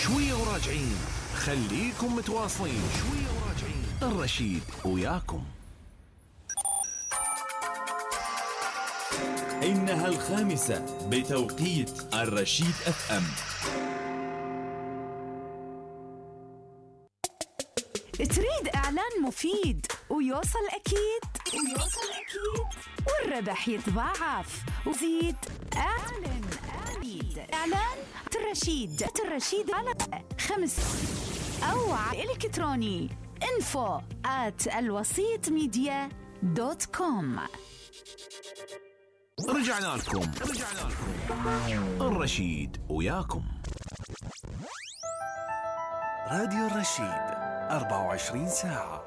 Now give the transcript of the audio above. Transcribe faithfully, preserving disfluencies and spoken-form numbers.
شوية وراجعين، خليكم متواصلين. شوية وراجعين، الرشيد وياكم. إنها الخامسة بتوقيت الرشيد اف ام. تريد إعلان مفيد ويوصل أكيد ويوصل أكيد والربح يتضاعف وزيد أعلن أكيد. إعلان الرشيد الرشيد على خمس أو إلكتروني info at الوسيط ميديا دوت كوم. رجعنا لكم رجعنا لكم الرشيد وياكم. راديو الرشيد أربعة وعشرين ساعة.